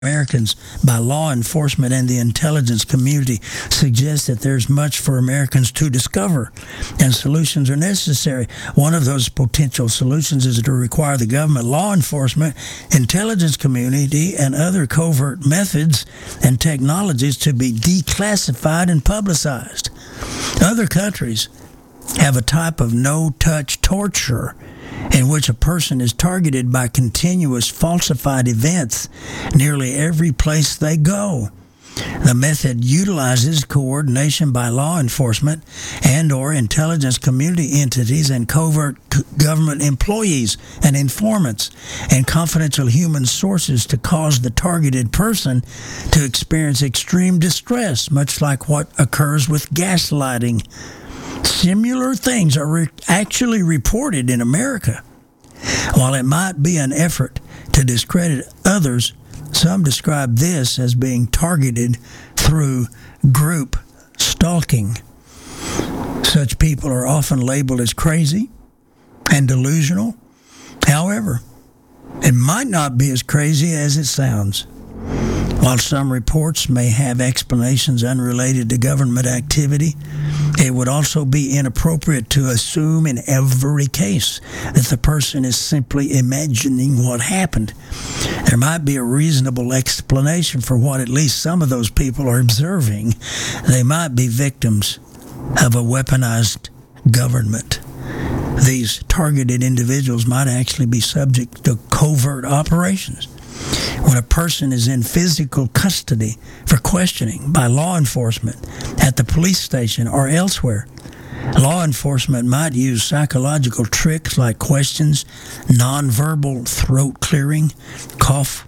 Americans by law enforcement and the intelligence community suggests that there's much for Americans to discover, and solutions are necessary. One of those potential solutions is to require the government, law enforcement, intelligence community, and other covert methods and technologies to be declassified and publicized. Other countries have a type of no-touch torture in which a person is targeted by continuous falsified events nearly every place they go. The method utilizes coordination by law enforcement and or intelligence community entities and covert government employees and informants and confidential human sources to cause the targeted person to experience extreme distress, much like what occurs with gaslighting. Similar things are actually reported in America. While it might be an effort to discredit others, some describe this as being targeted through group stalking. Such people are often labeled as crazy and delusional. However, it might not be as crazy as it sounds. While some reports may have explanations unrelated to government activity, it would also be inappropriate to assume in every case that the person is simply imagining what happened. There might be a reasonable explanation for what at least some of those people are observing. They might be victims of a weaponized government. These targeted individuals might actually be subject to covert operations. When a person is in physical custody for questioning by law enforcement at the police station or elsewhere, law enforcement might use psychological tricks like questions, nonverbal throat clearing, cough,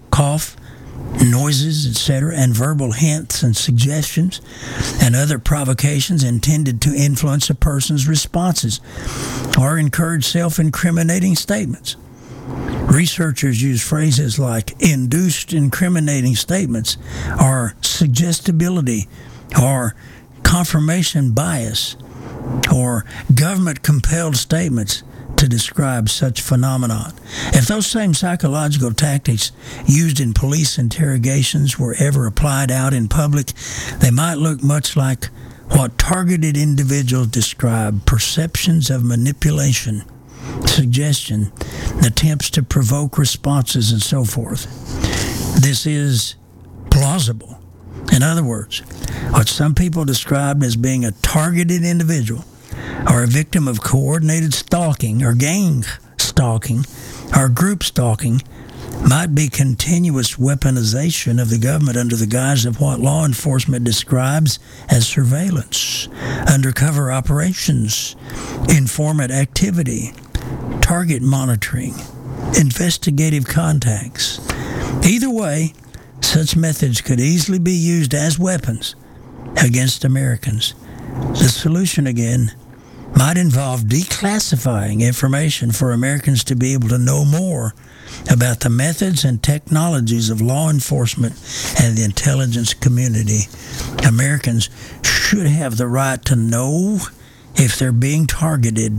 noises, etc., and verbal hints and suggestions, and other provocations intended to influence a person's responses or encourage self-incriminating statements. Researchers use phrases like induced incriminating statements or suggestibility or confirmation bias or government-compelled statements to describe such phenomenon. If those same psychological tactics used in police interrogations were ever applied out in public, they might look much like what targeted individuals describe: perceptions of manipulation, suggestion, attempts to provoke responses, and so forth. This is plausible. In other words, what some people described as being a targeted individual or a victim of coordinated stalking or gang stalking or group stalking might be continuous weaponization of the government under the guise of what law enforcement describes as surveillance, undercover operations, informant activity, target monitoring, investigative contacts. Either way, such methods could easily be used as weapons against Americans. The solution, again, might involve declassifying information for Americans to be able to know more about the methods and technologies of law enforcement and the intelligence community. Americans should have the right to know if they're being targeted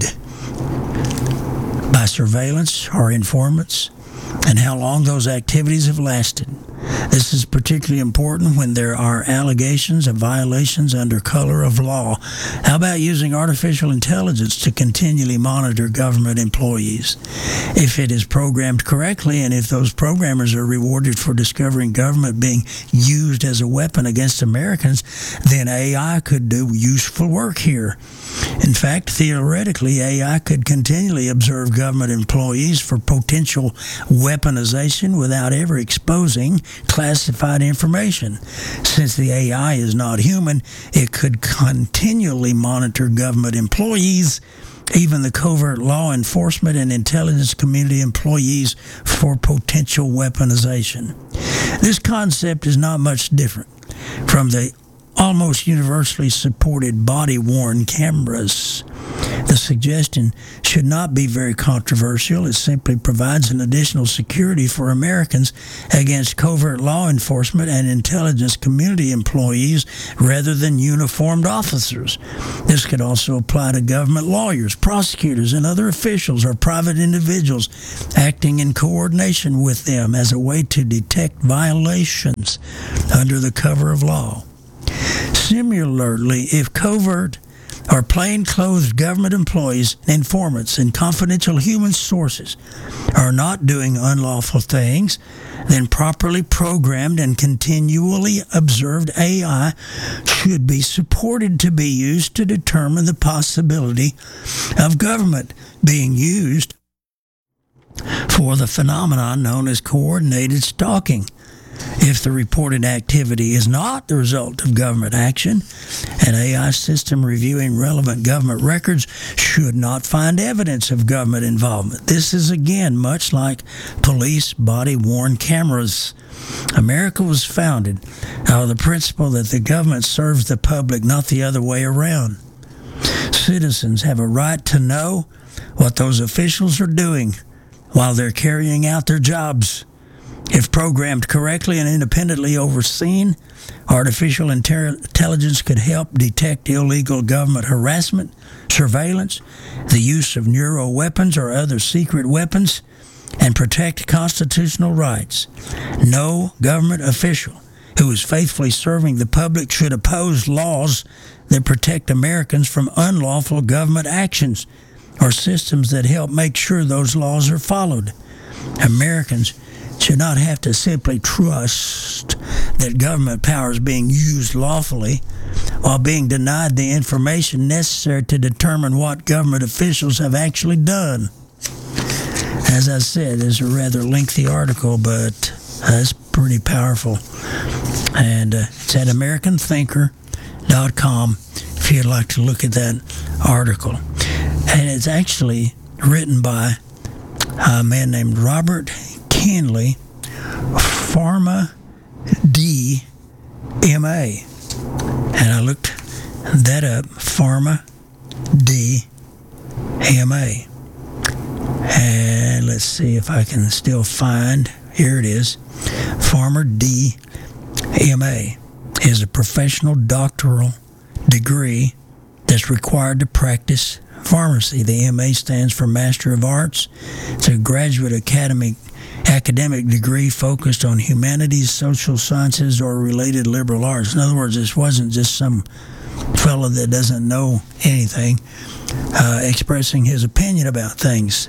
by surveillance or informants, and how long those activities have lasted. This is particularly important when there are allegations of violations under color of law. How about using artificial intelligence to continually monitor government employees? If it is programmed correctly, and if those programmers are rewarded for discovering government being used as a weapon against Americans, then AI could do useful work here. In fact, theoretically, AI could continually observe government employees for potential weaponization without ever exposing classified information. Since the AI is not human, it could continually monitor government employees, even the covert law enforcement and intelligence community employees, for potential weaponization. This concept is not much different from the almost universally supported body-worn cameras. The The suggestion should not be very controversial. It simply provides an additional security for Americans against covert law enforcement and intelligence community employees rather than uniformed officers. This could also apply to government lawyers, prosecutors, and other officials or private individuals acting in coordination with them as a way to detect violations under the cover of law. Similarly, if covert or plainclothes government employees, informants, and confidential human sources are not doing unlawful things, then properly programmed and continually observed AI should be supported to be used to determine the possibility of government being used for the phenomenon known as coordinated stalking. If the reported activity is not the result of government action, an AI system reviewing relevant government records should not find evidence of government involvement. This is again much like police body-worn cameras. America was founded on the principle that the government serves the public, not the other way around. Citizens have a right to know what those officials are doing while they're carrying out their jobs. If programmed correctly and independently overseen, artificial intelligence could help detect illegal government harassment, surveillance, the use of neuro weapons or other secret weapons, and protect constitutional rights. No government official who is faithfully serving the public should oppose laws that protect Americans from unlawful government actions or systems that help make sure those laws are followed. Americans should not have to simply trust that government power is being used lawfully while being denied the information necessary to determine what government officials have actually done. As I said, it's a rather lengthy article, but it's pretty powerful. And it's at AmericanThinker.com if you'd like to look at that article. And it's actually written by a man named Robert Henley, Pharma DMA. And I looked that up, Pharma DMA. And let's see if I can still find, here it is. Pharma DMA is a professional doctoral degree that's required to practice pharmacy. The MA stands for Master of Arts. It's a graduate academic degree focused on humanities, social sciences, or related liberal arts. In other words, this wasn't just some fellow that doesn't know anything expressing his opinion about things.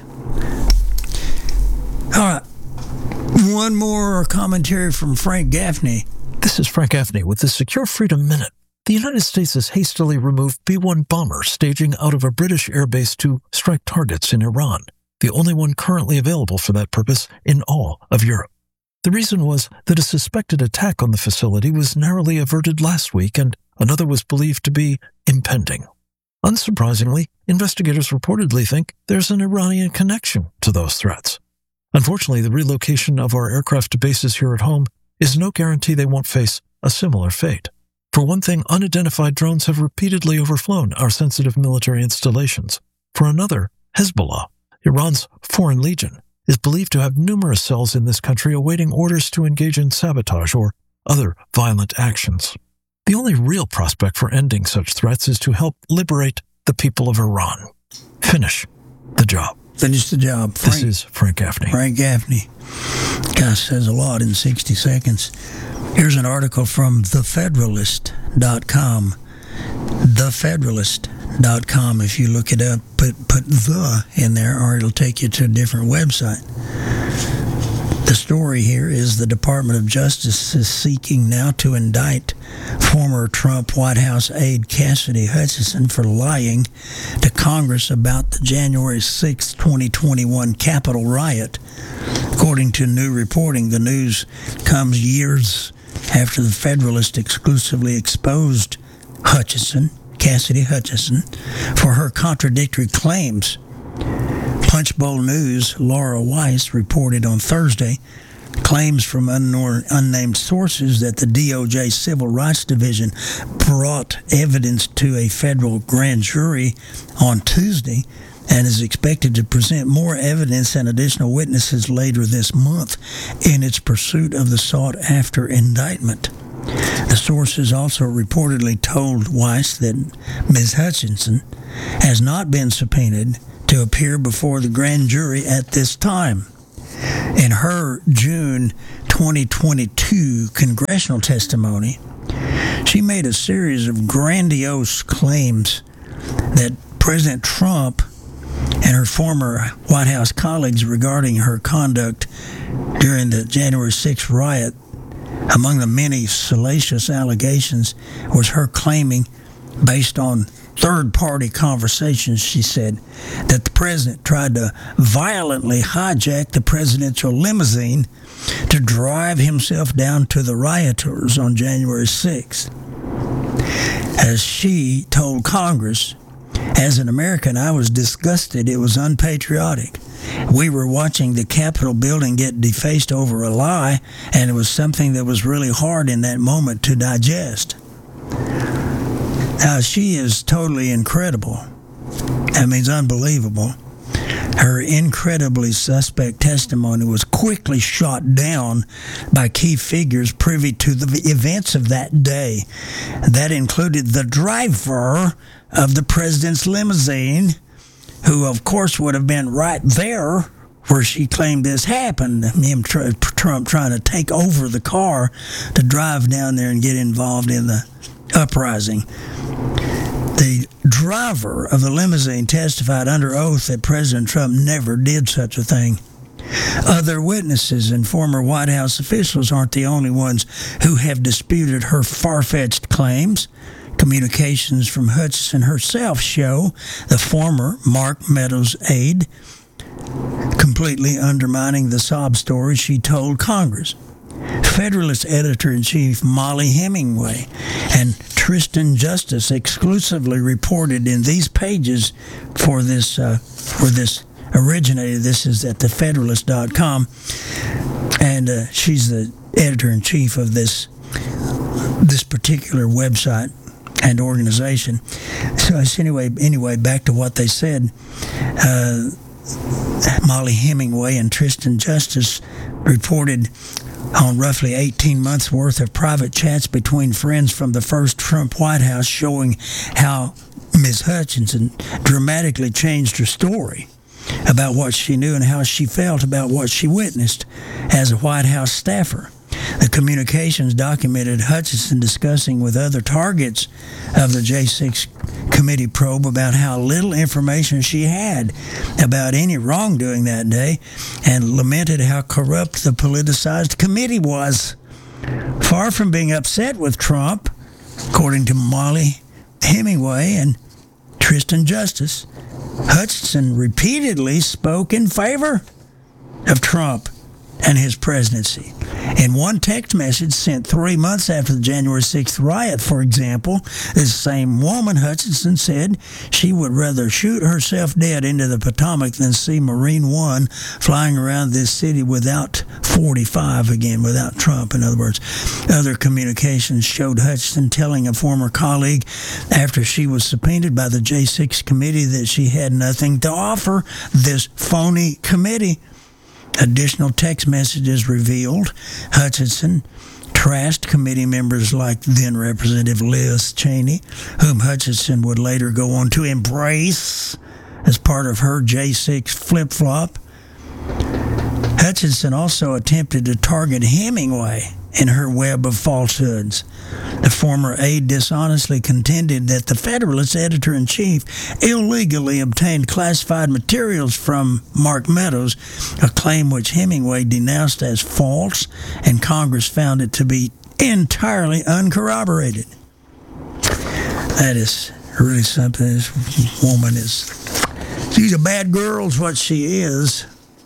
All right. One more commentary from Frank Gaffney. This is Frank Gaffney with the Secure Freedom Minute. The United States has hastily removed B-1 bombers staging out of a British airbase to strike targets in Iran, the only one currently available for that purpose in all of Europe. The reason was that a suspected attack on the facility was narrowly averted last week and another was believed to be impending. Unsurprisingly, investigators reportedly think there's an Iranian connection to those threats. Unfortunately, the relocation of our aircraft to bases here at home is no guarantee they won't face a similar fate. For one thing, unidentified drones have repeatedly overflown our sensitive military installations. For another, Hezbollah, Iran's foreign legion, is believed to have numerous cells in this country awaiting orders to engage in sabotage or other violent actions. The only real prospect for ending such threats is to help liberate the people of Iran. Finish the job. Finish the job. This is Frank Gaffney. Frank Gaffney. Gosh, says a lot in 60 seconds. Here's an article from TheFederalist.com. TheFederalist.com. If you look it up, put the in there, or it'll take you to a different website. The story here is the Department of Justice is seeking now to indict former Trump White House aide Cassidy Hutchinson for lying to Congress about the January 6, 2021 Capitol riot. According to new reporting, the news comes years after the Federalist exclusively exposed Cassidy Hutchinson, for her contradictory claims. Punchbowl News' Laura Weiss reported on Thursday claims from unnamed sources that the DOJ Civil Rights Division brought evidence to a federal grand jury on Tuesday and is expected to present more evidence and additional witnesses later this month in its pursuit of the sought-after indictment. The sources also reportedly told Weiss that Ms. Hutchinson has not been subpoenaed to appear before the grand jury at this time. In her June 2022 congressional testimony, she made a series of grandiose claims that President Trump and her former White House colleagues regarding her conduct during the January 6th riot. Among the many salacious allegations was her claiming, based on third-party conversations, she said, that the president tried to violently hijack the presidential limousine to drive himself down to the rioters on January 6th. As she told Congress, "As an American, I was disgusted. It was unpatriotic. We were watching the Capitol building get defaced over a lie, and it was something that was really hard in that moment to digest." Now, she is totally incredible. That means unbelievable. Her incredibly suspect testimony was quickly shot down by key figures privy to the events of that day. That included the driver of the president's limousine, who, of course, would have been right there where she claimed this happened. Him, Trump trying to take over the car to drive down there and get involved in the uprising. The driver of the limousine testified under oath that President Trump never did such a thing. Other witnesses and former White House officials aren't the only ones who have disputed her far-fetched claims. Communications from Hutchinson herself show the former Mark Meadows aide completely undermining the sob story she told Congress. Federalist editor-in-chief Mollie Hemingway and Tristan Justice exclusively reported in these pages for this originated. This is at thefederalist.com, and she's the editor-in-chief of this particular website and organization. So anyway, back to what they said. Mollie Hemingway and Tristan Justice reported on roughly 18 months' worth of private chats between friends from the first Trump White House, showing how Ms. Hutchinson dramatically changed her story about what she knew and how she felt about what she witnessed as a White House staffer. The communications documented Hutchinson discussing with other targets of the J6 committee probe about how little information she had about any wrongdoing that day, and lamented how corrupt the politicized committee was. Far from being upset with Trump, according to Mollie Hemingway and Tristan Justice, Hutchinson repeatedly spoke in favor of Trump and his presidency. In one text message sent 3 months after the January 6th riot, for example, this same woman, Hutchinson, said she would rather shoot herself dead into the Potomac than see Marine One flying around this city without 45 again, without Trump, in other words. Other communications showed Hutchinson telling a former colleague after she was subpoenaed by the J6 committee that she had nothing to offer this phony committee. Additional text messages revealed Hutchinson trashed committee members like then Representative Liz Cheney, whom Hutchinson would later go on to embrace as part of her J6 flip-flop. Hutchinson also attempted to target Hemingway in her web of falsehoods. The former aide dishonestly contended that the Federalist editor-in-chief illegally obtained classified materials from Mark Meadows, a claim which Hemingway denounced as false, and Congress found it to be entirely uncorroborated. That is really something. This woman she's a bad girl is what she is.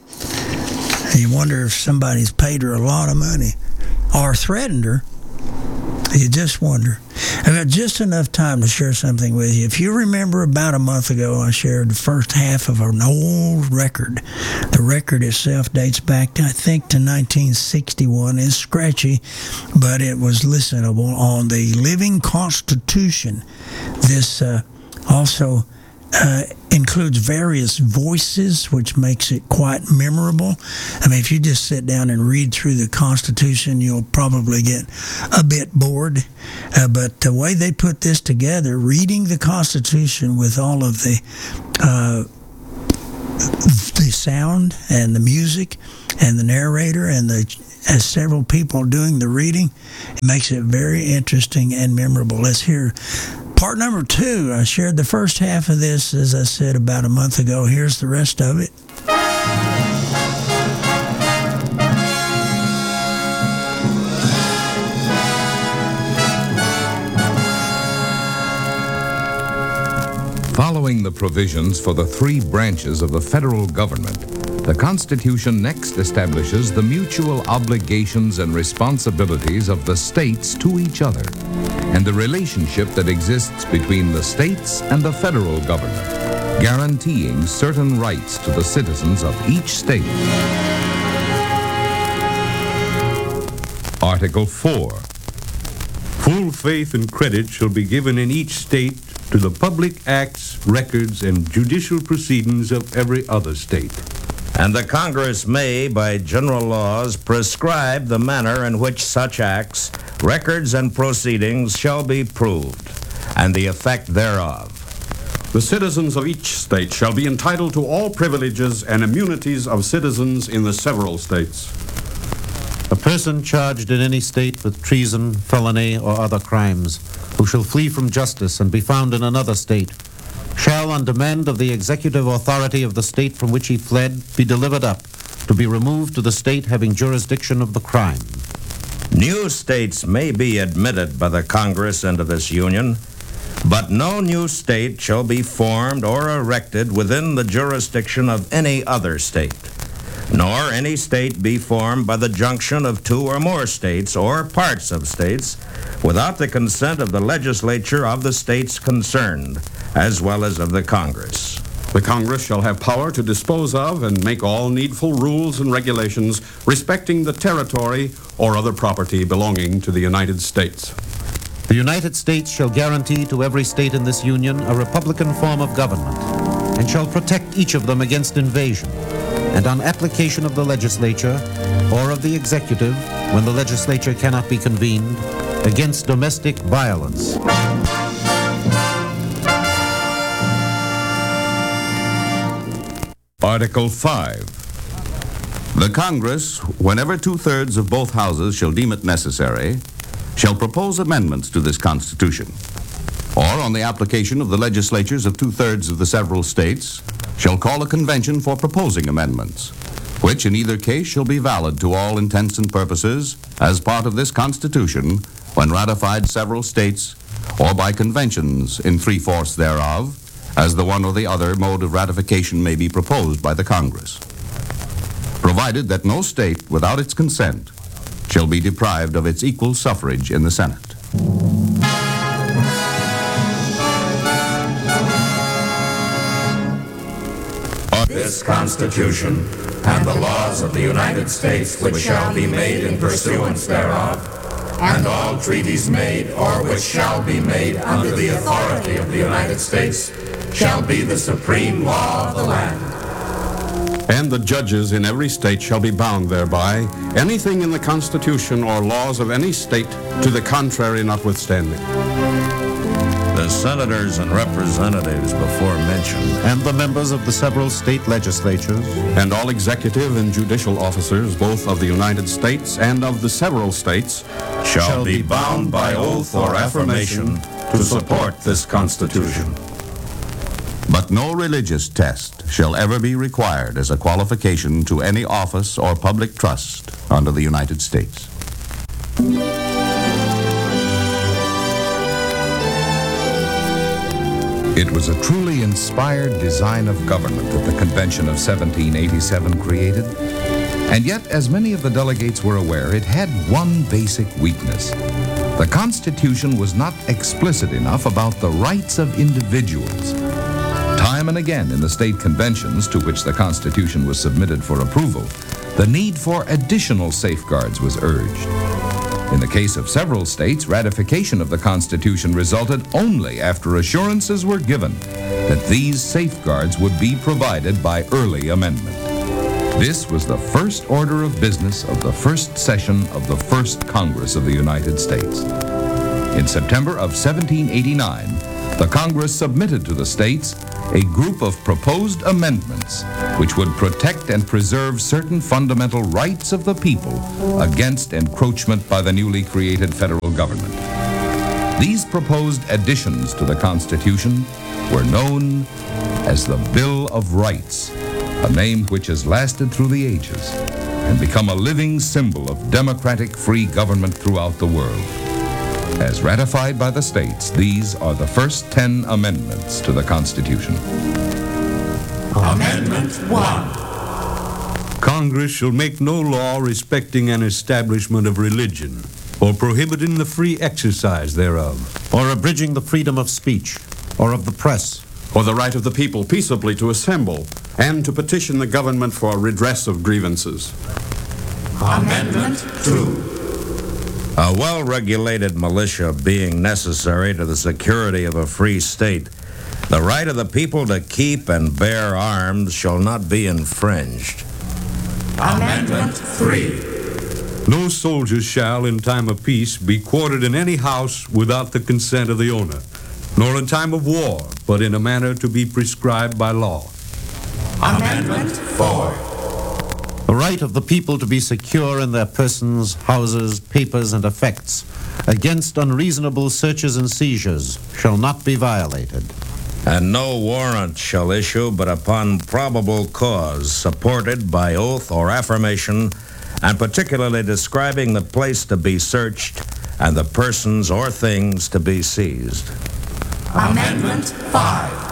You wonder if somebody's paid her a lot of money or threatened her. You just wonder. I've got just enough time to share something with you. If you remember, about a month ago, I shared the first half of an old record. The record itself dates back, I think, to 1961. It's scratchy, but it was listenable on the Living Constitution. This also includes various voices, which makes it quite memorable. I mean, if you just sit down and read through the Constitution, you'll probably get a bit bored. But the way they put this together, reading the Constitution with all of the sound and the music and the narrator and as several people doing the reading, it makes it very interesting and memorable. Let's hear part number 2. I shared the first half of this, as I said, about a month ago. Here's the rest of it. Following the provisions for the 3 branches of the federal government, the Constitution next establishes the mutual obligations and responsibilities of the states to each other, and the relationship that exists between the states and the federal government, guaranteeing certain rights to the citizens of each state. Article 4. Full faith and credit shall be given in each state to the public acts, records, and judicial proceedings of every other state. And the Congress may, by general laws, prescribe the manner in which such acts, records, and proceedings shall be proved, and the effect thereof. The citizens of each state shall be entitled to all privileges and immunities of citizens in the several states. A person charged in any state with treason, felony, or other crimes, who shall flee from justice and be found in another state, shall, on demand of the executive authority of the state from which he fled, be delivered up, to be removed to the state having jurisdiction of the crime. New states may be admitted by the Congress into this union, but no new state shall be formed or erected within the jurisdiction of any other state, nor any state be formed by the junction of 2 or more states or parts of states without the consent of the legislature of the states concerned, as well as of the Congress. The Congress shall have power to dispose of and make all needful rules and regulations respecting the territory or other property belonging to the United States. The United States shall guarantee to every state in this union a republican form of government, and shall protect each of them against invasion, and on application of the legislature or of the executive, when the legislature cannot be convened, against domestic violence. Article 5. The Congress, whenever 2/3 of both houses shall deem it necessary, shall propose amendments to this Constitution, or on the application of the legislatures of 2/3 of the several states, shall call a convention for proposing amendments, which in either case shall be valid to all intents and purposes as part of this Constitution when ratified several states, or by conventions in 3/4 thereof, as the one or the other mode of ratification may be proposed by the Congress, provided that no state, without its consent, shall be deprived of its equal suffrage in the Senate. This Constitution and the laws of the United States which shall be made in pursuance thereof, and all treaties made or which shall be made under the authority of the United States shall be the supreme law of the land. And the judges in every state shall be bound thereby, anything in the Constitution or laws of any state to the contrary notwithstanding. The senators and representatives before mentioned, And the members of the several state legislatures, And all executive and judicial officers, both of the United States and of the several states, shall be bound by oath or affirmation To support this Constitution. But no religious test shall ever be required as a qualification to any office or public trust under the United States. It was a truly inspired design of government that the Convention of 1787 created. And yet, as many of the delegates were aware, it had one basic weakness. The Constitution was not explicit enough about the rights of individuals. Time and again in the state conventions to which the Constitution was submitted for approval, the need for additional safeguards was urged. In the case of several states, ratification of the Constitution resulted only after assurances were given that these safeguards would be provided by early amendment. This was the first order of business of the first session of the First Congress of the United States. In September of 1789, the Congress submitted to the states a group of proposed amendments which would protect and preserve certain fundamental rights of the people against encroachment by the newly created federal government. These proposed additions to the Constitution were known as the Bill of Rights, a name which has lasted through the ages and become a living symbol of democratic free government throughout the world. As ratified by the states, these are the first 10 amendments to the Constitution. Amendment 1. Congress shall make no law respecting an establishment of religion, or prohibiting the free exercise thereof, or abridging the freedom of speech, or of the press, or the right of the people peaceably to assemble and to petition the government for redress of grievances. Amendment 2. A well-regulated militia being necessary to the security of a free state, the right of the people to keep and bear arms shall not be infringed. Amendment 3. No soldier shall, in time of peace, be quartered in any house without the consent of the owner, nor in time of war, but in a manner to be prescribed by law. Amendment 4. the right of the people to be secure in their persons, houses, papers, and effects against unreasonable searches and seizures shall not be violated. And no warrant shall issue but upon probable cause, supported by oath or affirmation, and particularly describing the place to be searched and the persons or things to be seized. Amendment 5.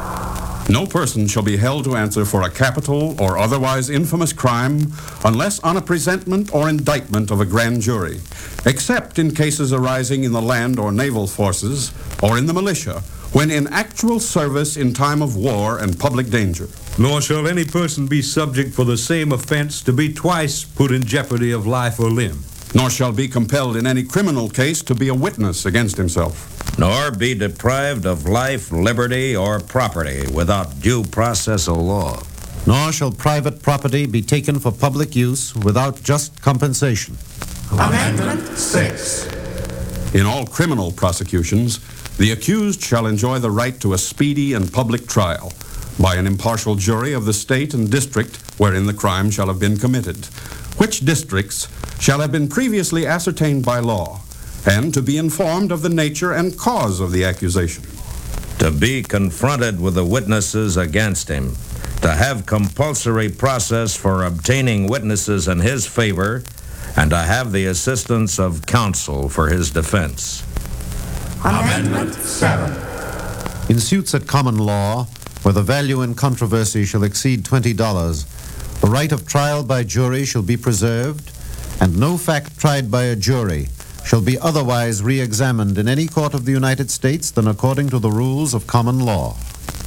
No person shall be held to answer for a capital or otherwise infamous crime unless on a presentment or indictment of a grand jury, except in cases arising in the land or naval forces or in the militia, when in actual service in time of war and public danger. Nor shall any person be subject for the same offense to be twice put in jeopardy of life or limb. Nor shall be compelled in any criminal case to be a witness against himself. Nor be deprived of life, liberty, or property without due process of law. Nor shall private property be taken for public use without just compensation. Amendment 6. In all criminal prosecutions, the accused shall enjoy the right to a speedy and public trial by an impartial jury of the state and district wherein the crime shall have been committed, which districts shall have been previously ascertained by law, and to be informed of the nature and cause of the accusation. To be confronted with the witnesses against him, to have compulsory process for obtaining witnesses in his favor, and to have the assistance of counsel for his defense. Amendment 7. In suits at common law, where the value in controversy shall exceed $20, the right of trial by jury shall be preserved, and no fact tried by a jury shall be otherwise re-examined in any court of the United States than according to the rules of common law.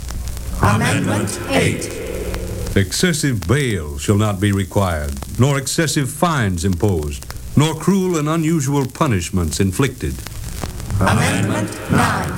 Amendment 8. Excessive bail shall not be required, nor excessive fines imposed, nor cruel and unusual punishments inflicted. Amendment 9.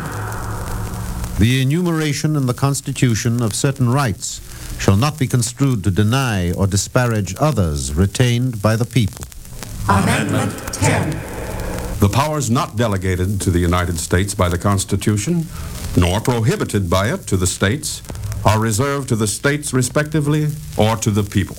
The enumeration in the Constitution of certain rights shall not be construed to deny or disparage others retained by the people. Amendment 10. The powers not delegated to the United States by the Constitution, nor prohibited by it to the states, are reserved to the states respectively or to the people.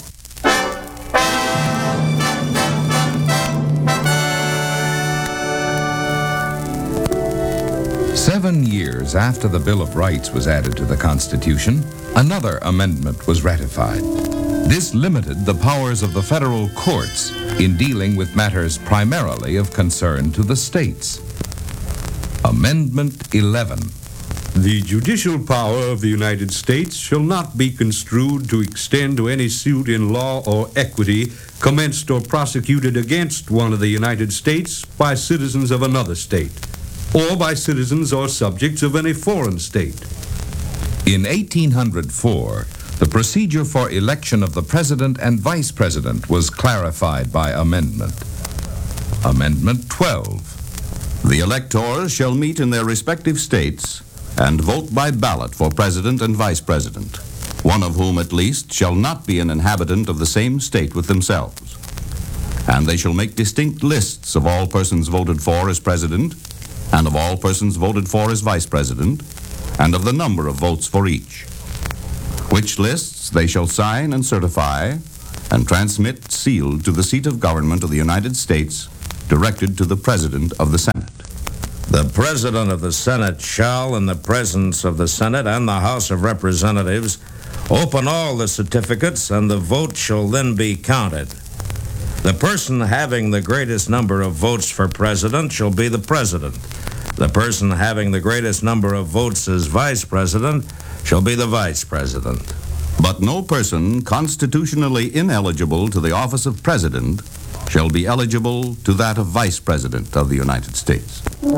Seven years after the Bill of Rights was added to the Constitution, another amendment was ratified. This limited the powers of the federal courts in dealing with matters primarily of concern to the states. Amendment 11 The judicial power of the United States shall not be construed to extend to any suit in law or equity commenced or prosecuted against one of the United States by citizens of another state, or by citizens or subjects of any foreign state. In 1804, the procedure for election of the President and Vice President was clarified by amendment. Amendment 12. The electors shall meet in their respective states and vote by ballot for President and Vice President, one of whom at least shall not be an inhabitant of the same state with themselves. And they shall make distinct lists of all persons voted for as President, and of all persons voted for as Vice President, and of the number of votes for each, which lists they shall sign and certify and transmit sealed to the seat of government of the United States, directed to the President of the Senate. The President of the Senate shall, in the presence of the Senate and the House of Representatives, open all the certificates, and the vote shall then be counted. The person having the greatest number of votes for President shall be the President. The person having the greatest number of votes as Vice President shall be the Vice President. But no person constitutionally ineligible to the office of President shall be eligible to that of Vice President of the United States.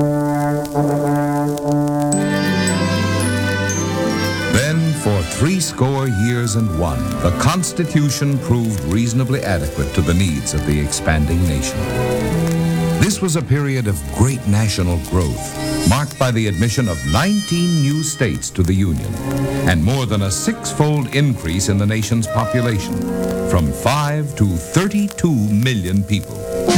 Then, for 80 years and 1, the Constitution proved reasonably adequate to the needs of the expanding nation. This was a period of great national growth, marked by the admission of 19 new states to the Union, and more than a 6-fold increase in the nation's population, from 5 to 32 million people.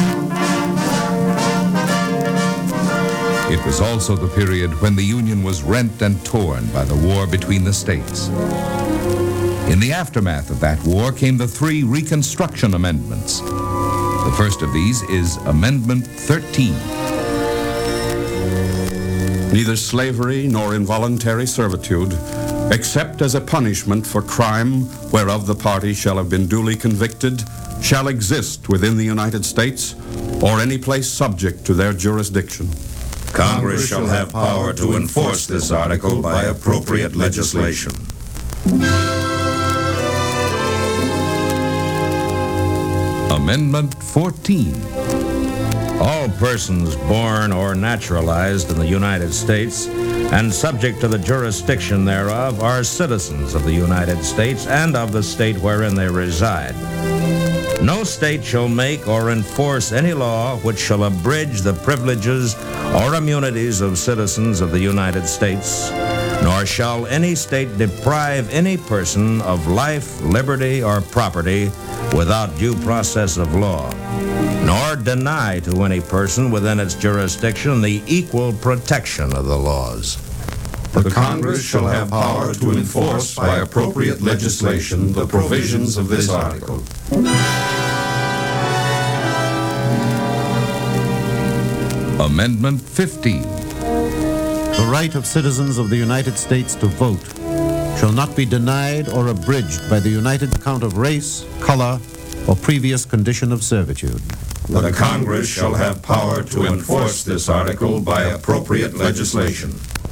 It was also the period when the Union was rent and torn by the war between the states. In the aftermath of that war came the 3 Reconstruction Amendments. The first of these is Amendment 13. Neither slavery nor involuntary servitude, except as a punishment for crime whereof the party shall have been duly convicted, shall exist within the United States or any place subject to their jurisdiction. Congress shall have power to enforce this article by appropriate legislation. Amendment 14. All persons born or naturalized in the United States and subject to the jurisdiction thereof are citizens of the United States and of the state wherein they reside. No state shall make or enforce any law which shall abridge the privileges or immunities of citizens of the United States, nor shall any state deprive any person of life, liberty, or property without due process of law, nor deny to any person within its jurisdiction the equal protection of the laws. The Congress shall have power to enforce by appropriate legislation the provisions of this article. Amendment 15. The right of citizens of the United States to vote shall not be denied or abridged by the united account of race, color, or previous condition of servitude. The Congress shall have power to enforce this article by appropriate legislation.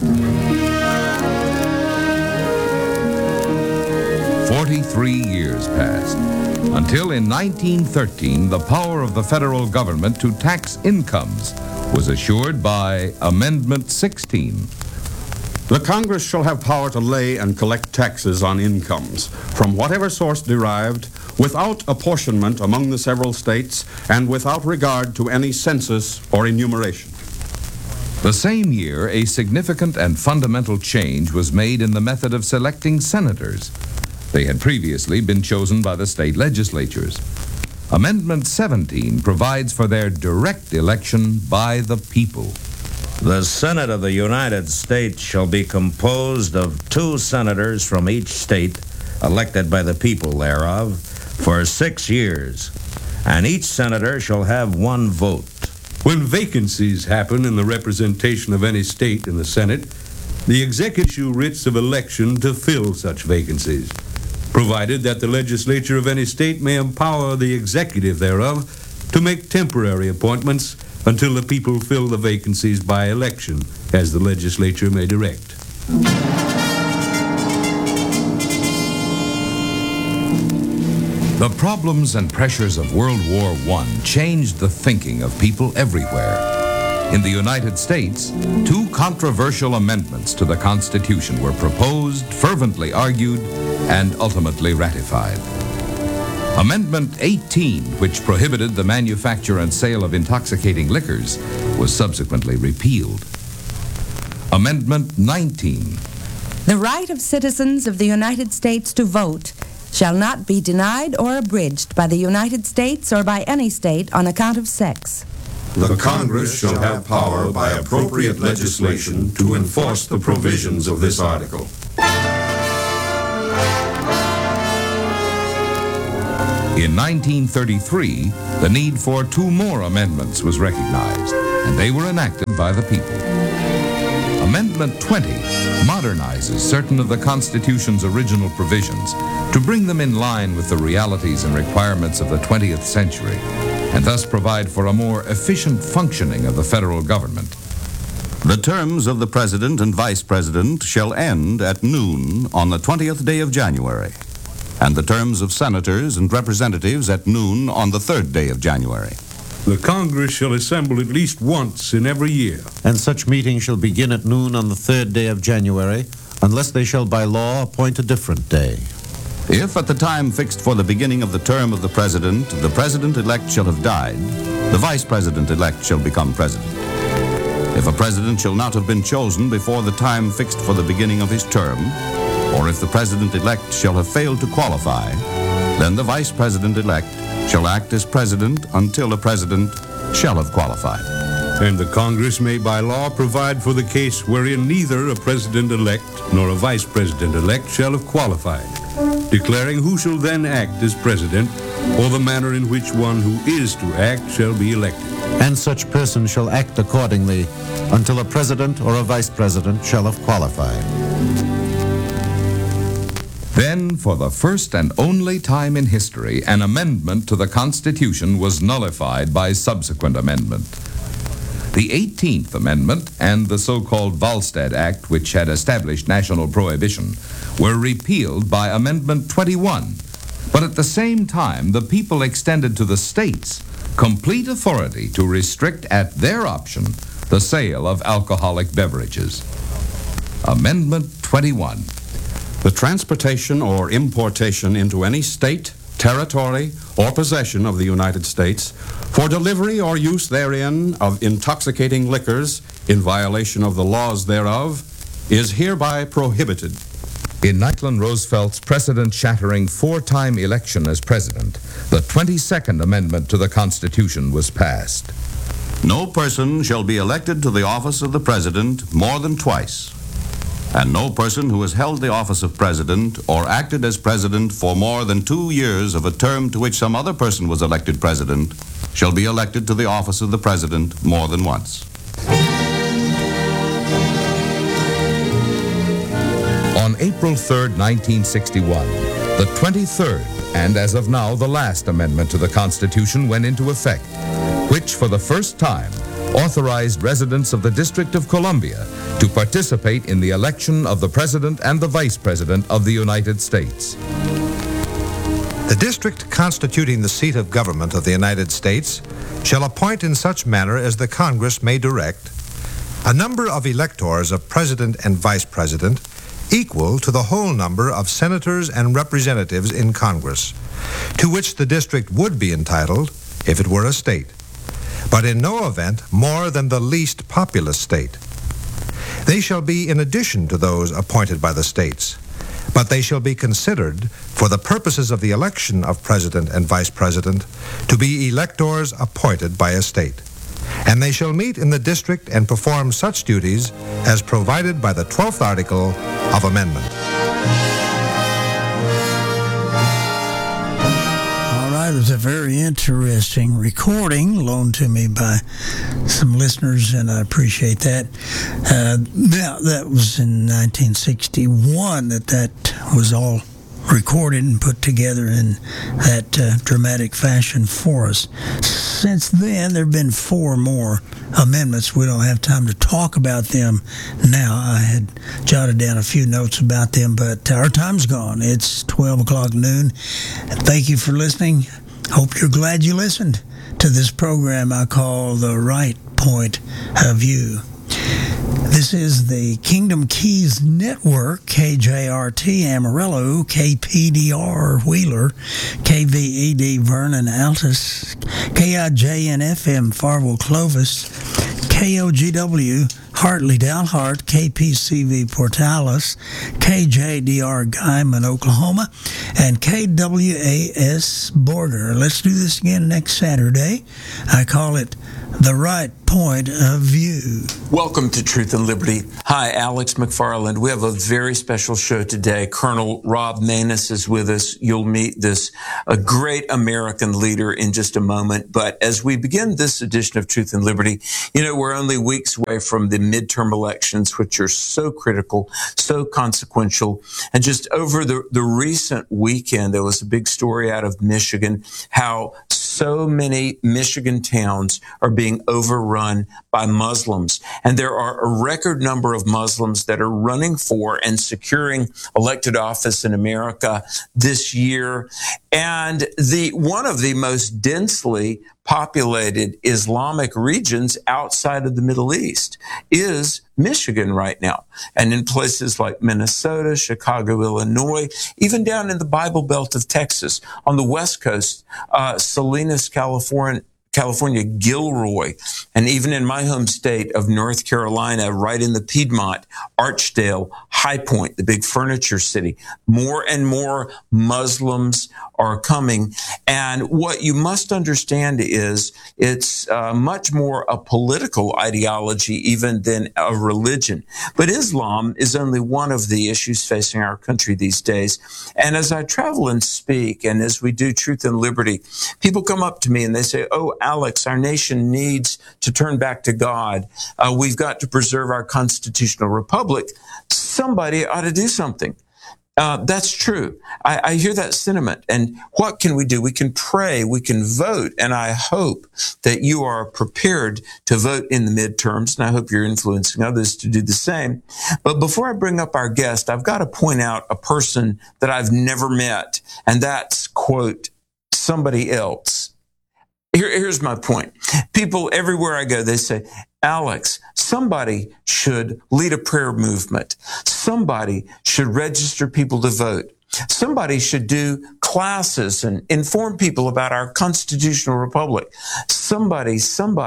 43 years passed, until in 1913 the power of the federal government to tax incomes was assured by Amendment 16. The Congress shall have power to lay and collect taxes on incomes from whatever source derived, without apportionment among the several states, and without regard to any census or enumeration. The same year, a significant and fundamental change was made in the method of selecting senators. They had previously been chosen by the state legislatures. Amendment 17 provides for their direct election by the people. The Senate of the United States shall be composed of 2 senators from each state, elected by the people thereof, for 6 years, and each senator shall have 1 vote. When vacancies happen in the representation of any state in the Senate, the executive issue writs of election to fill such vacancies, provided that the legislature of any state may empower the executive thereof to make temporary appointments until the people fill the vacancies by election, as the legislature may direct. The problems and pressures of World War I changed the thinking of people everywhere. In the United States, 2 controversial amendments to the Constitution were proposed, fervently argued, and ultimately ratified. Amendment 18, which prohibited the manufacture and sale of intoxicating liquors, was subsequently repealed. Amendment 19. The right of citizens of the United States to vote shall not be denied or abridged by the United States or by any state on account of sex. The Congress shall have power by appropriate legislation to enforce the provisions of this article. In 1933, the need for 2 more amendments was recognized, and they were enacted by the people. Amendment 20 modernizes certain of the Constitution's original provisions to bring them in line with the realities and requirements of the 20th century, and thus provide for a more efficient functioning of the federal government. The terms of the President and Vice President shall end at noon on the 20th day of January, and the terms of Senators and Representatives at noon on the 3rd day of January. The Congress shall assemble at least once in every year. And such meeting shall begin at noon on the 3rd day of January, unless they shall by law appoint a different day. If at the time fixed for the beginning of the term of the President-elect shall have died, the Vice President-elect shall become President. If a President shall not have been chosen before the time fixed for the beginning of his term, or if the President-elect shall have failed to qualify, then the Vice President-elect shall act as President until a President shall have qualified. And the Congress may by law provide for the case wherein neither a President-elect nor a Vice President-elect shall have qualified, declaring who shall then act as President, or the manner in which one who is to act shall be elected. And such person shall act accordingly until a President or a Vice President shall have qualified. Then, for the first and only time in history, an amendment to the Constitution was nullified by subsequent amendment. The 18th Amendment and the so-called Volstead Act, which had established national prohibition, were repealed by Amendment 21. But at the same time, the people extended to the states complete authority to restrict at their option the sale of alcoholic beverages. Amendment 21. The transportation or importation into any state, territory, or possession of the United States for delivery or use therein of intoxicating liquors in violation of the laws thereof is hereby prohibited. In Franklin Roosevelt's precedent-shattering 4-time election as president, the 22nd Amendment to the Constitution was passed. No person shall be elected to the office of the President more than twice, and no person who has held the office of President or acted as President for more than 2 years of a term to which some other person was elected President shall be elected to the office of the President more than once. On April 3, 1961, the 23rd, and as of now the last amendment to the Constitution went into effect, which for the first time authorized residents of the District of Columbia to participate in the election of the President and the Vice President of the United States. The district constituting the seat of government of the United States shall appoint in such manner as the Congress may direct a number of electors of President and Vice President equal to the whole number of senators and representatives in Congress, to which the district would be entitled if it were a state, but in no event more than the least populous state. They shall be in addition to those appointed by the states, but they shall be considered for the purposes of the election of President and Vice President to be electors appointed by a state. And they shall meet in the district and perform such duties as provided by the 12th article of amendment. All right, it was a very interesting recording loaned to me by some listeners, and I appreciate that. Now, that was in 1961 that was all recorded and put together in that dramatic fashion for us. Since then, there have been 4 more amendments. We don't have time to talk about them now. I had jotted down a few notes about them, but our time's gone. It's 12 o'clock noon. Thank you for listening. Hope you're glad you listened to this program I call The Right Point of View. This is the Kingdom Keys Network, KJRT Amarillo, KPDR Wheeler, KVED Vernon Altus, KIJN FM Farwell Clovis, KOGW Hartley Dalhart, KPCV Portales, KJDR Guyman, Oklahoma, and KWAS Border. Let's do this again next Saturday. I call it The Right Point of View. Welcome to Truth and Liberty. Hi, Alex McFarland. We have a very special show today. Colonel Rob Maness is with us. You'll meet a great American leader in just a moment. But as we begin this edition of Truth and Liberty, we're only weeks away from the midterm elections, which are so critical, so consequential. And just over the recent weekend, there was a big story out of Michigan, how so many Michigan towns are being overrun by Muslims. And there are a record number of Muslims that are running for and securing elected office in America this year. And one of the most densely populated Islamic regions outside of the Middle East is Michigan right now. And in places like Minnesota, Chicago, Illinois, even down in the Bible Belt of Texas, on the West Coast, Salinas, California, Gilroy, and even in my home state of North Carolina, right in the Piedmont, Archdale, High Point, the big furniture city, more and more Muslims are coming. And what you must understand is it's much more a political ideology even than a religion. But Islam is only one of the issues facing our country these days. And as I travel and speak, and as we do Truth and Liberty, people come up to me and they say, "Oh, Alex, our nation needs to turn back to God. We've got to preserve our constitutional republic. Somebody ought to do something." That's true. I hear that sentiment. And what can we do? We can pray, we can vote, and I hope that you are prepared to vote in the midterms, and I hope you're influencing others to do the same. But before I bring up our guest, I've got to point out a person that I've never met, and that's, quote, somebody else. Here's my point. People everywhere I go, they say, "Alex, somebody should lead a prayer movement. Somebody should register people to vote. Somebody should do classes and inform people about our constitutional republic. Somebody.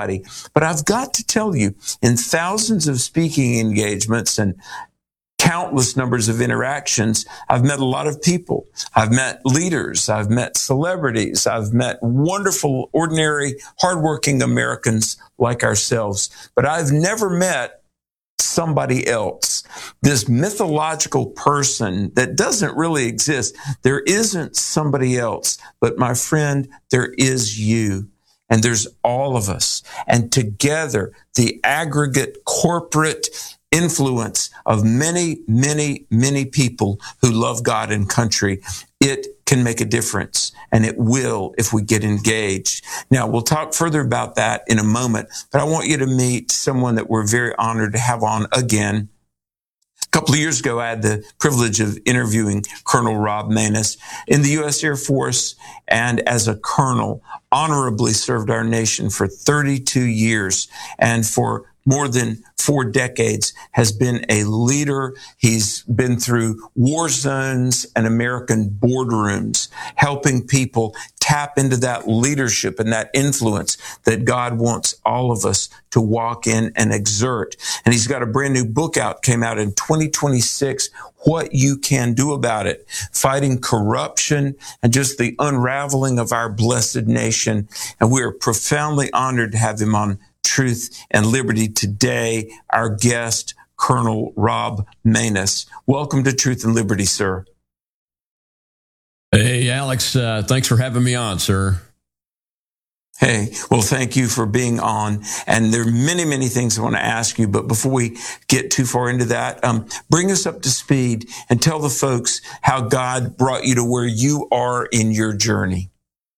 But I've got to tell you, in thousands of speaking engagements and countless numbers of interactions, I've met a lot of people. I've met leaders. I've met celebrities. I've met wonderful, ordinary, hardworking Americans like ourselves. But I've never met somebody else, this mythological person that doesn't really exist. There isn't somebody else. But my friend, there is you. And there's all of us. And together, the aggregate corporate influence of many, many, many people who love God and country, it can make a difference, and it will if we get engaged. Now, we'll talk further about that in a moment, but I want you to meet someone that we're very honored to have on again. A couple of years ago, I had the privilege of interviewing Colonel Rob Maness in the U.S. Air Force, and as a colonel, honorably served our nation for 32 years, and for more than 4 decades has been a leader. He's been through war zones and American boardrooms, helping people tap into that leadership and that influence that God wants all of us to walk in and exert. And he's got a brand new book out, came out in 2026, What You Can Do About It, fighting corruption and just the unraveling of our blessed nation. And we are profoundly honored to have him on Truth and Liberty today, our guest, Colonel Rob Maness. Welcome to Truth and Liberty, sir. Hey, Alex, thanks for having me on, sir. Hey, well, thank you for being on. And there are many, many things I want to ask you. But before we get too far into that, bring us up to speed and tell the folks how God brought you to where you are in your journey.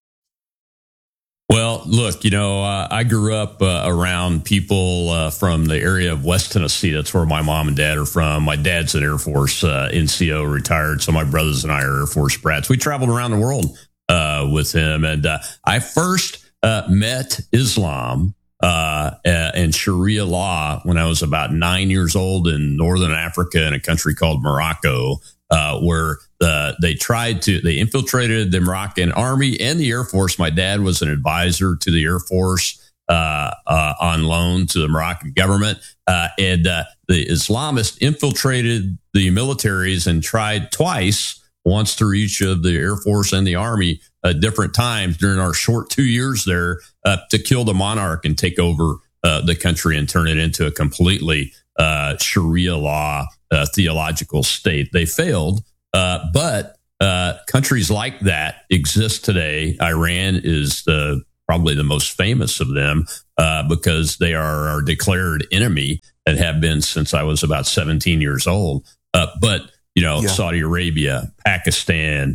Well, look, I grew up around people from the area of West Tennessee. That's where my mom and dad are from. My dad's an Air Force NCO, retired. So my brothers and I are Air Force brats. We traveled around the world with him. And I first met Islam and Sharia law when I was about 9 years old in northern Africa in a country called Morocco, where they infiltrated the Moroccan army and the Air Force. My dad was an advisor to the Air Force on loan to the Moroccan government. And the Islamists infiltrated the militaries and tried twice, once through each of the Air Force and the Army at different times during our short 2 years there to kill the monarch and take over the country and turn it into a completely Sharia law theological state. They failed, but countries like that exist today. Iran is probably the most famous of them because they are our declared enemy and have been since I was about 17 years old. But Saudi Arabia, Pakistan,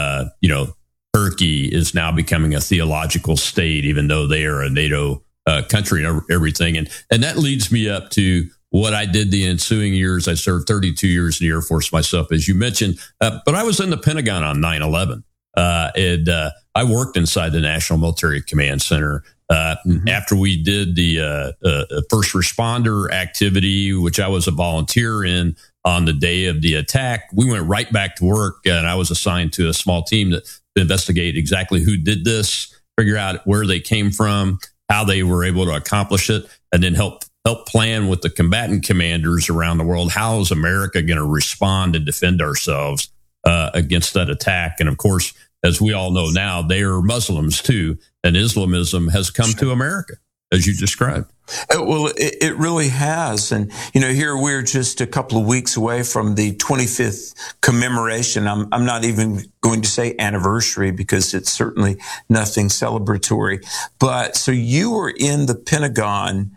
Turkey is now becoming a theological state, even though they are a NATO country and everything. And that leads me up to what I did the ensuing years. I served 32 years in the Air Force myself, as you mentioned, but I was in the Pentagon on 9/11. And I worked inside the National Military Command Center. After we did the first responder activity, which I was a volunteer in on the day of the attack, we went right back to work, and I was assigned to a small team to investigate exactly who did this, figure out where they came from, how they were able to accomplish it, and then help plan with the combatant commanders around the world. How is America going to respond and defend ourselves against that attack? And of course, as we all know now, they are Muslims too, and Islamism has come to America, as you described. Well, it really has. And, here we're just a couple of weeks away from the 25th commemoration. I'm not even going to say anniversary because it's certainly nothing celebratory. But so you were in the Pentagon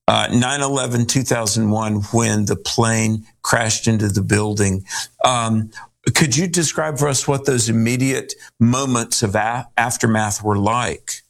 9/11/2001 when the plane crashed into the building. Could you describe for us what those immediate moments of aftermath were like?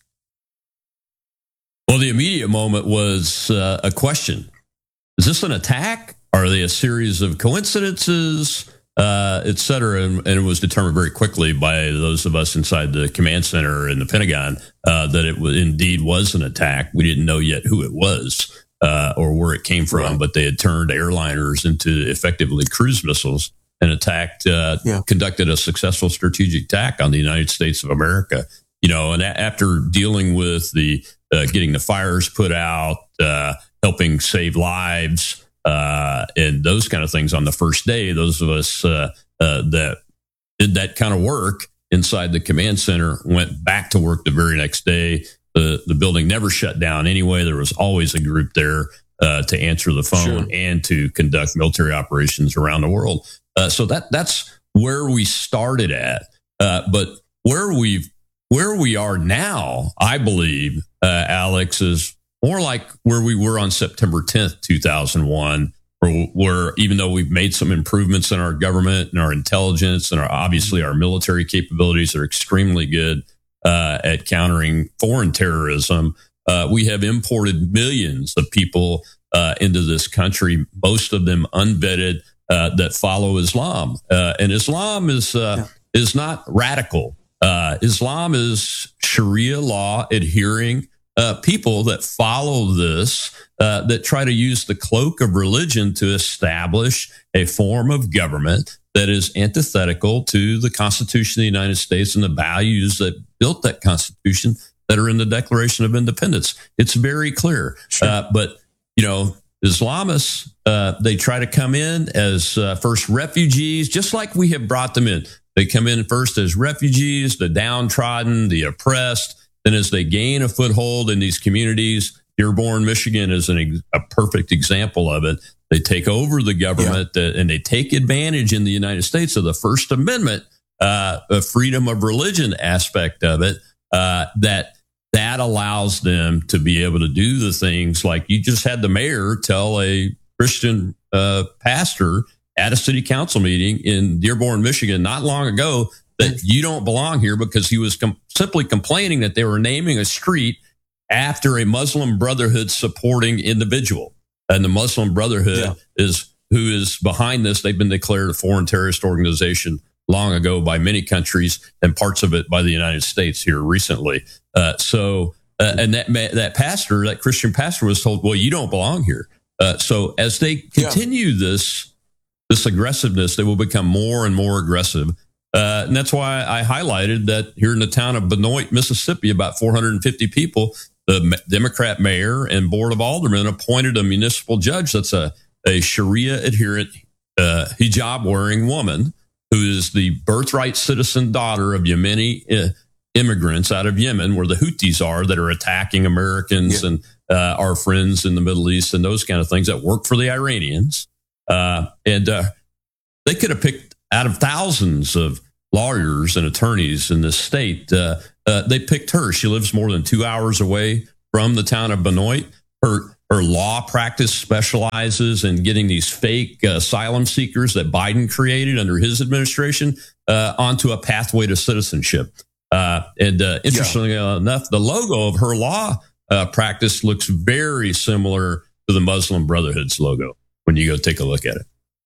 Well, the immediate moment was a question. Is this an attack? Are they a series of coincidences, et cetera? And it was determined very quickly by those of us inside the command center in the Pentagon that it indeed was an attack. We didn't know yet who it was or where it came from, but they had turned airliners into effectively cruise missiles and conducted a successful strategic attack on the United States of America. And after dealing with the getting the fires put out, helping save lives, and those kind of things on the first day, those of us that did that kind of work inside the command center went back to work the very next day. The building never shut down anyway. There was always a group there to answer the phone and to conduct military operations around the world. So that's where we started at. But where we are now, I believe, Alex, is more like where we were on September 10th, 2001, where even though we've made some improvements in our government and our intelligence and obviously our military capabilities are extremely good at countering foreign terrorism, we have imported millions of people into this country, most of them unvetted, that follow Islam. And Islam is not radical. Islam is Sharia law adhering people that follow this, that try to use the cloak of religion to establish a form of government that is antithetical to the Constitution of the United States and the values that built that Constitution that are in the Declaration of Independence. It's very clear. But, Islamists, they try to come in as first refugees, just like we have brought them in. They come in first as refugees, the downtrodden, the oppressed. Then as they gain a foothold in these communities, Dearborn, Michigan is a perfect example of it. They take over the government and they take advantage in the United States of the First Amendment, freedom of religion aspect of it, that that allows them to be able to do the things like you just had the mayor tell a Christian pastor at a city council meeting in Dearborn, Michigan, not long ago, that you don't belong here because he was simply complaining that they were naming a street after a Muslim Brotherhood supporting individual. And the Muslim Brotherhood is who is behind this. They've been declared a foreign terrorist organization long ago by many countries, and parts of it by the United States here recently. And that pastor, that Christian pastor, was told, well, you don't belong here. So as they continue this aggressiveness, they will become more and more aggressive. And that's why I highlighted that here in the town of Benoit, Mississippi, about 450 people, the Democrat mayor and board of aldermen appointed a municipal judge that's a Sharia adherent, hijab wearing woman who is the birthright citizen daughter of Yemeni immigrants out of Yemen, where the Houthis are that are attacking Americans and our friends in the Middle East and those kind of things that work for the Iranians. And they could have picked out of thousands of lawyers and attorneys in this state. They picked her. She lives more than 2 hours away from the town of Benoit. Her law practice specializes in getting these fake asylum seekers that Biden created under his administration onto a pathway to citizenship. Interestingly enough, the logo of her law practice looks very similar to the Muslim Brotherhood's logo when you go take a look at it.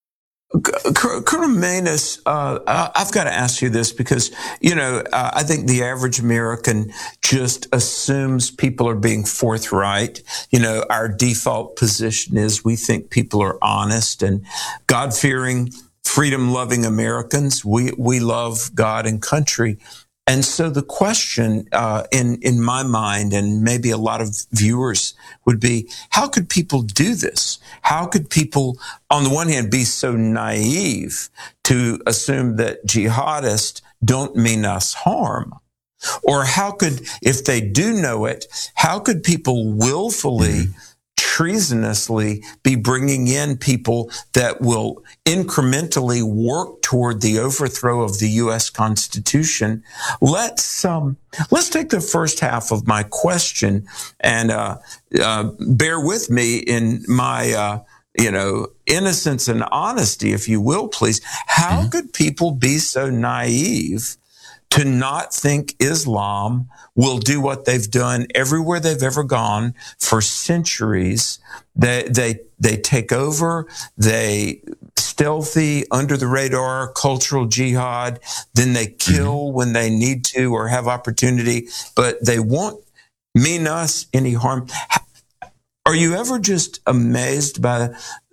Colonel Maness, I've got to ask you this because, I think the average American just assumes people are being forthright. Our default position is we think people are honest and God-fearing, freedom-loving Americans. We love God and country. And so the question in my mind, and maybe a lot of viewers, would be, how could people do this? How could people, on the one hand, be so naive to assume that jihadists don't mean us harm? Or how could, if they do know it, how could people willfully, treasonously be bringing in people that will incrementally work toward the overthrow of the U.S. Constitution? Let's take the first half of my question and bear with me in my innocence and honesty, if you will, please. How could people be so naive to not think Islam will do what they've done everywhere they've ever gone for centuries? They take over, they stealthy, under the radar, cultural jihad, then they kill when they need to or have opportunity, but they won't mean us any harm. Are you ever just amazed by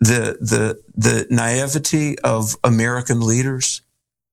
the naivety of American leaders?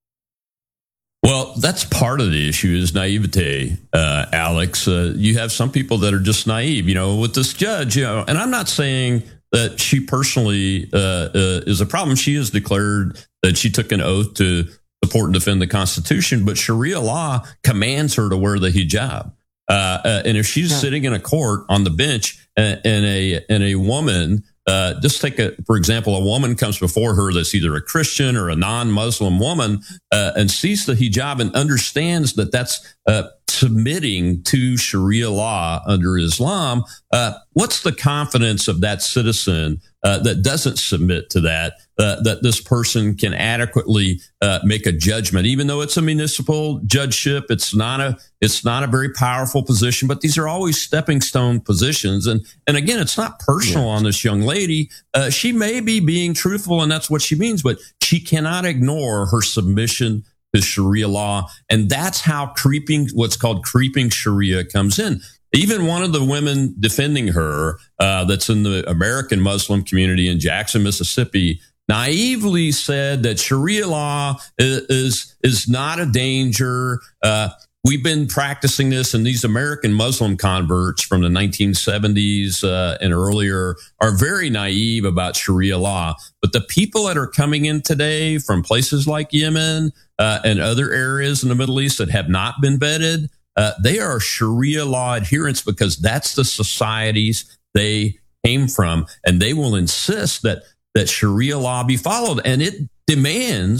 Well, that's part of the issue is naivete, Alex. You have some people that are just naive, with this judge, and I'm not saying that she personally is a problem. She has declared that she took an oath to support and defend the Constitution, but Sharia law commands her to wear the hijab. And if she's sitting in a court on the bench and a woman, just take for example, a woman comes before her that's either a Christian or a non-Muslim woman and sees the hijab and understands that that's submitting to Sharia law under Islam. What's the confidence of that citizen that doesn't submit to that this person can adequately make a judgment, even though it's a municipal judgeship? It's not a very powerful position, but these are always stepping stone positions. And again, it's not personal on this young lady. She may be being truthful, and that's what she means, but she cannot ignore her submission to Sharia law. And that's how what's called creeping Sharia comes in. Even one of the women defending her, that's in the American Muslim community in Jackson, Mississippi, naively said that Sharia law is not a danger. We've been practicing this, and these American Muslim converts from the 1970s and earlier are very naive about Sharia law. But the people that are coming in today from places like Yemen and other areas in the Middle East that have not been vetted, they are Sharia law adherents because that's the societies they came from, and they will insist that Sharia law be followed. And it demands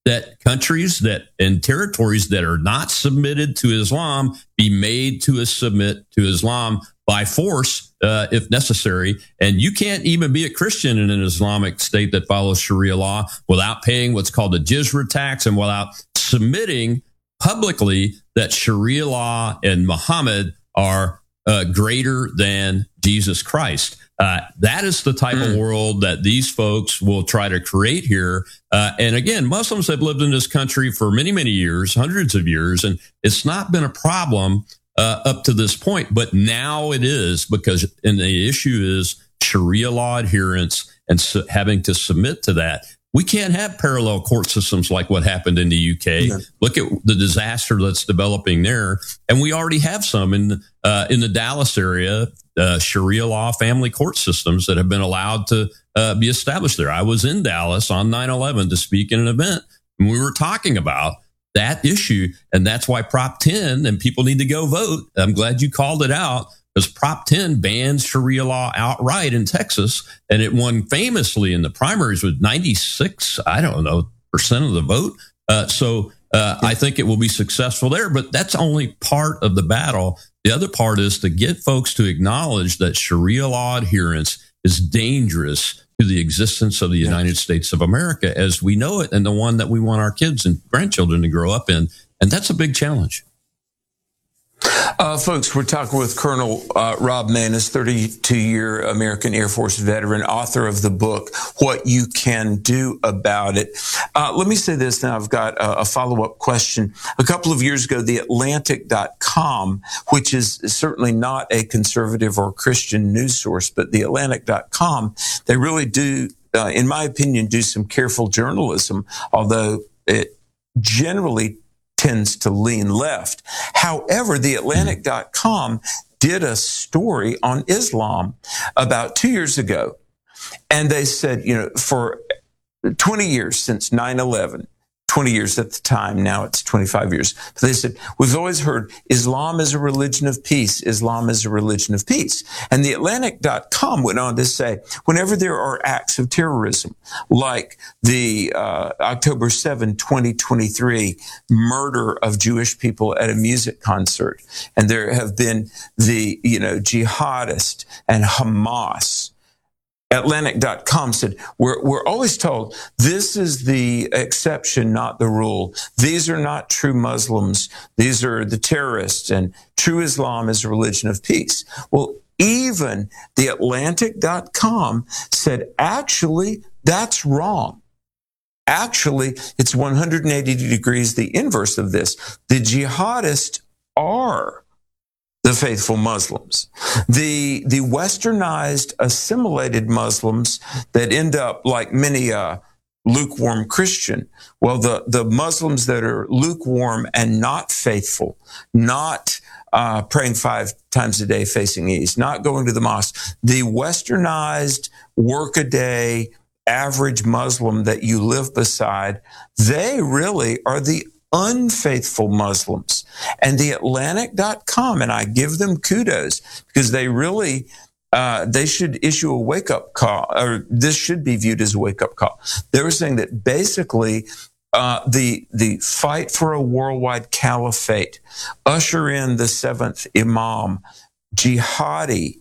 that countries that and territories that are not submitted to Islam be made to submit to Islam by force, if necessary. And you can't even be a Christian in an Islamic state that follows Sharia law without paying what's called the jizya tax and without submitting publicly that Sharia law and Muhammad are greater than Jesus Christ. That is the type of world that these folks will try to create here. And again, Muslims have lived in this country for many, many years, hundreds of years, and it's not been a problem up to this point. But now it is, because and the issue is Sharia law adherence and having to submit to that. We can't have parallel court systems like what happened in the UK. Yeah. Look at the disaster that's developing there. And we already have some in the Dallas area, Sharia law family court systems that have been allowed to be established there. I was in Dallas on 9/11 to speak in an event, and we were talking about that issue. And that's why Prop 10, and people need to go vote. I'm glad you called it out, because Prop 10 bans Sharia law outright in Texas, and it won famously in the primaries with 96%, percent of the vote. So I think it will be successful there, but that's only part of the battle. The other part is to get folks to acknowledge that Sharia law adherence is dangerous to the existence of the United States of America as we know it, and the one that we want our kids and grandchildren to grow up in. And that's a big challenge. Folks, we're talking with Colonel Rob Maness, 32-year American Air Force veteran, author of the book, What You Can Do About It. Let me say this, now I've got a follow-up question. A couple of years ago, theatlantic.com, which is certainly not a conservative or Christian news source, but theatlantic.com, they really do, in my opinion, do some careful journalism, although it generally tends to lean left. However, theatlantic.com did a story on Islam about 2 years ago. And they said, for 20 years since 9/11, 20 years at the time, now it's 25 years. But they said, we've always heard Islam is a religion of peace. Islam is a religion of peace. And theatlantic.com went on to say, whenever there are acts of terrorism, like the October 7, 2023 murder of Jewish people at a music concert, and there have been the, jihadist and Hamas, Atlantic.com said, we're always told this is the exception, not the rule. These are not true Muslims. These are the terrorists, and true Islam is a religion of peace. Well, even the Atlantic.com said, actually, that's wrong. Actually, it's 180 degrees the inverse of this. The jihadists are the faithful Muslims. The westernized, assimilated Muslims that end up like many lukewarm Christian. Well, the Muslims that are lukewarm and not faithful, not praying 5 times a day facing east, not going to the mosque, the westernized, work-a-day, average Muslim that you live beside, they really are the unfaithful Muslims. And the Atlantic.com, and I give them kudos because they really, they should issue a wake-up call, or this should be viewed as a wake-up call. They were saying that basically the fight for a worldwide caliphate, usher in the 7th Imam, jihadi,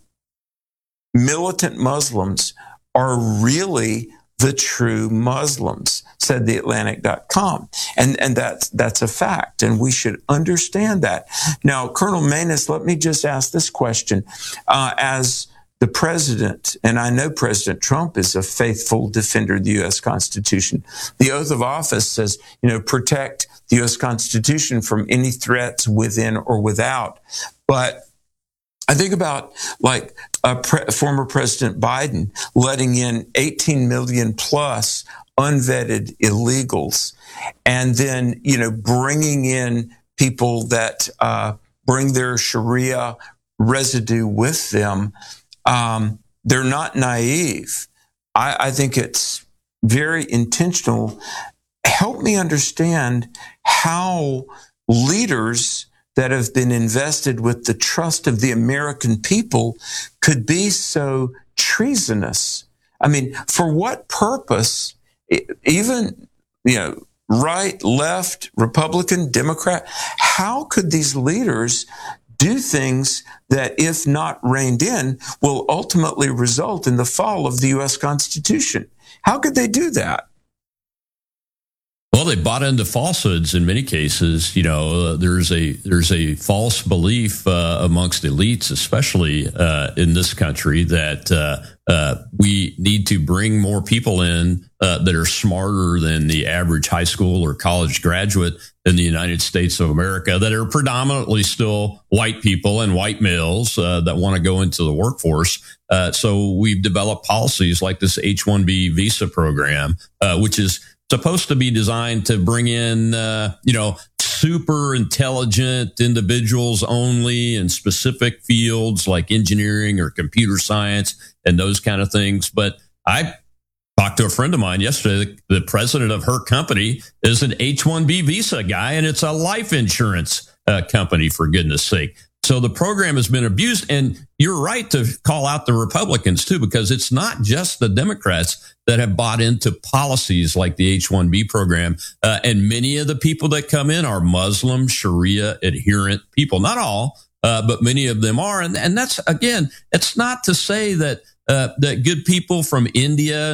militant Muslims are really the true Muslims, said the Atlantic.com. And that's a fact, and we should understand that. Now, Colonel Maness, let me just ask this question. As the president, and I know President Trump is a faithful defender of the U.S. Constitution, the oath of office says, protect the U.S. Constitution from any threats within or without. But I think about like former President Biden letting in 18 million plus unvetted illegals, and then, bringing in people that bring their Sharia residue with them. They're not naive. I think it's very intentional. Help me understand how leaders that have been invested with the trust of the American people could be so treasonous. I mean, for what purpose? Even, right, left, Republican, Democrat, how could these leaders do things that, if not reined in, will ultimately result in the fall of the U.S. Constitution? How could they do that? Well, they bought into falsehoods in many cases. There's a false belief amongst elites, especially in this country, that we need to bring more people in that are smarter than the average high school or college graduate in the United States of America, that are predominantly still white people and white males that want to go into the workforce. So we've developed policies like this H-1B visa program, which is supposed to be designed to bring in, super intelligent individuals only in specific fields like engineering or computer science and those kind of things. But I talked to a friend of mine yesterday. The president of her company is an H-1B visa guy, and it's a life insurance company, for goodness sake. So the program has been abused, and you're right to call out the Republicans too, because it's not just the Democrats that have bought into policies like the H-1B program. And many of the people that come in are Muslim Sharia adherent people. Not all, but many of them are. And that's, again, it's not to say that that good people from India